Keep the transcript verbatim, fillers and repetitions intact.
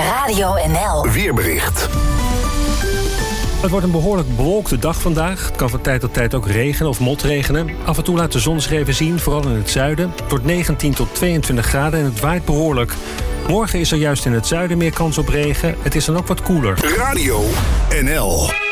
Radio N L Weerbericht. Het wordt een behoorlijk bewolkte dag vandaag. Het kan van tijd tot tijd ook regenen of motregenen. Af en toe laat de zon zich even zien, vooral in het zuiden. Het wordt negentien tot tweeëntwintig graden en het waait behoorlijk. Morgen is er juist in het zuiden meer kans op regen. Het is dan ook wat koeler. Radio N L